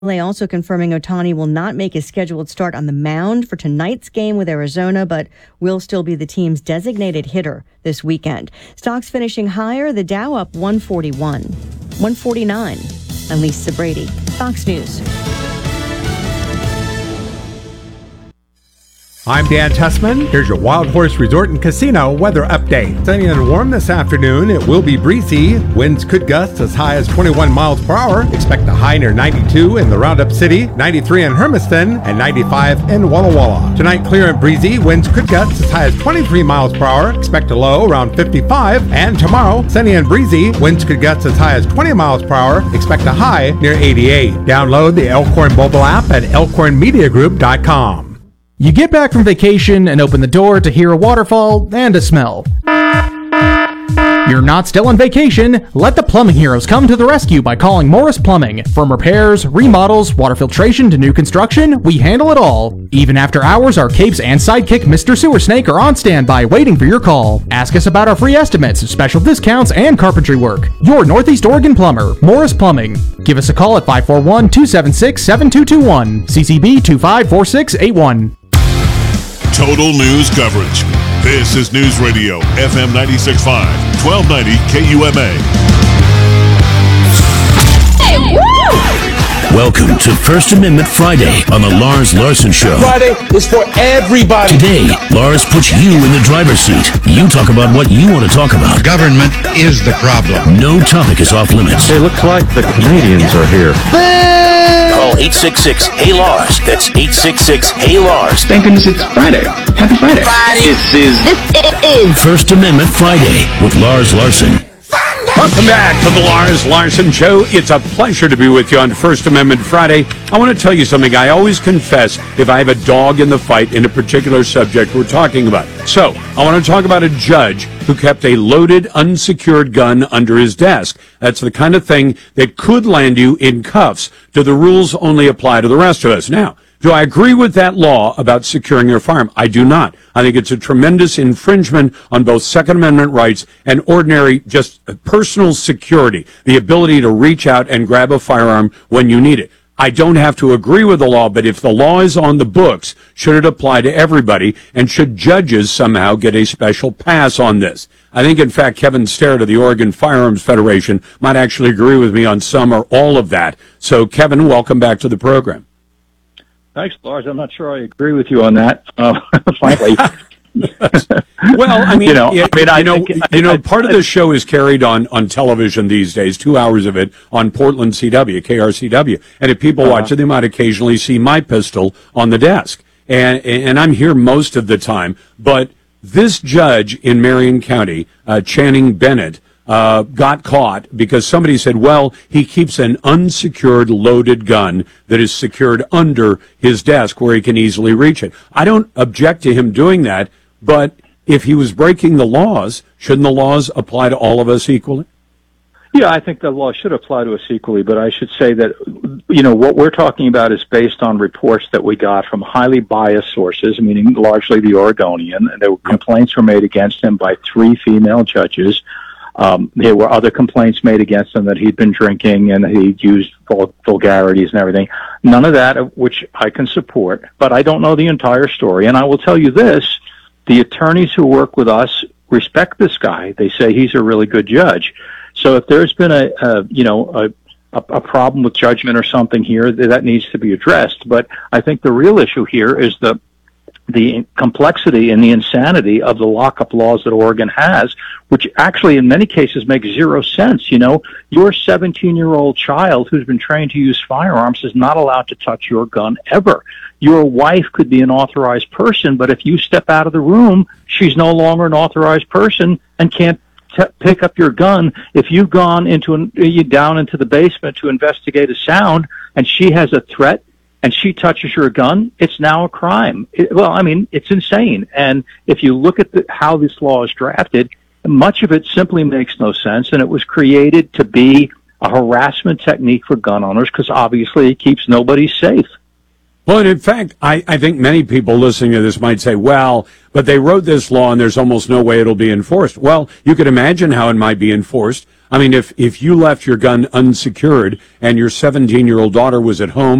Also confirming Ohtani will not make his scheduled start on the mound for tonight's game with Arizona, but will still be the team's designated hitter this weekend. Stocks finishing higher, the Dow up 141, 149. I'm Lisa Brady, Fox News. I'm Dan Tessman. Here's your Wild Horse Resort and Casino weather update. Sunny and warm this afternoon. It will be breezy. Winds could gust as high as 21 miles per hour. Expect a high near 92 in the Roundup City, 93 in Hermiston, and 95 in Walla Walla. Tonight, clear and breezy. Winds could gust as high as 23 miles per hour. Expect a low around 55. And tomorrow, sunny and breezy. Winds could gust as high as 20 miles per hour. Expect a high near 88. Download the Elkhorn mobile app at elkhornmediagroup.com. You get back from vacation and open the door to hear a waterfall and a smell. You're not still on vacation. Let the plumbing heroes come to the rescue by calling Morris Plumbing. From repairs, remodels, water filtration to new construction, we handle it all. Even after hours, our capes and sidekick Mr. Sewer Snake are on standby waiting for your call. Ask us about our free estimates, special discounts, and carpentry work. Your Northeast Oregon plumber, Morris Plumbing. Give us a call at 541-276-7221. CCB 254681. Total news coverage. This is News Radio, FM 96.5, 1290 KUMA. Hey, woo! Welcome to First Amendment Friday on the Lars Larson Show. Friday is for everybody. Today, Lars puts you in the driver's seat. You talk about what you want to talk about. Government is the problem. No topic is off limits. It looks like the Canadians are here. Call 866-HEY-LARS. That's 866-HEY-LARS. Thank goodness it's Friday. Happy Friday. This is First Amendment Friday with Lars Larson. Welcome back to the Lars Larson Show. It's a pleasure to be with you on First Amendment Friday. I want to tell you something. I always confess if I have a dog in the fight in a particular subject we're talking about. So, I want to talk about a judge who kept a loaded, unsecured gun under his desk. That's the kind of thing that could land you in cuffs. Do the rules only apply to the rest of us? Now, do I agree with that law about securing your firearm? I do not. I think it's a tremendous infringement on both Second Amendment rights and ordinary, just personal security, the ability to reach out and grab a firearm when you need it. I don't have to agree with the law, but if the law is on the books, should it apply to everybody? And should judges somehow get a special pass on this? I think, in fact, Kevin Sterrett of the Oregon Firearms Federation might actually agree with me on some or all of that. So, Kevin, welcome back to the program. Thanks, Lars. I'm not sure I agree with you on that, frankly. Well, I mean, part of the show is carried on television these days, 2 hours of it on Portland CW, KRCW. And if people watch it, they might occasionally see my pistol on the desk. And I'm here most of the time. But this judge in Marion County, Channing Bennett, got caught because somebody said, well, he keeps an unsecured loaded gun that is secured under his desk where he can easily reach it. I don't object to him doing that, but if he was breaking the laws, shouldn't the laws apply to all of us equally? Yeah, I think the law should apply to us equally, but I should say that, what we're talking about is based on reports that we got from highly biased sources, meaning largely the Oregonian, and complaints were made against him by 3 female judges. There were other complaints made against him that he'd been drinking and he'd used vulgarities and everything. None of that, which I can support, but I don't know the entire story. And I will tell you this, the attorneys who work with us respect this guy. They say he's a really good judge. So if there's been a problem with judgment or something here, that needs to be addressed. But I think the real issue here is the complexity and the insanity of the lockup laws that Oregon has, which actually in many cases make zero sense. Your 17-year-old child who's been trained to use firearms is not allowed to touch your gun ever. Your wife could be an authorized person, but if you step out of the room, she's no longer an authorized person and can't pick up your gun. If you've gone down into the basement to investigate a sound and she has a threat, and she touches your gun, it's now a crime. It's insane. And if you look at how this law is drafted, much of it simply makes no sense, and it was created to be a harassment technique for gun owners because obviously it keeps nobody safe. Well, and in fact, I think many people listening to this might say, well, but they wrote this law and there's almost no way it'll be enforced. Well, you could imagine how it might be enforced. I mean, if you left your gun unsecured and your 17-year-old daughter was at home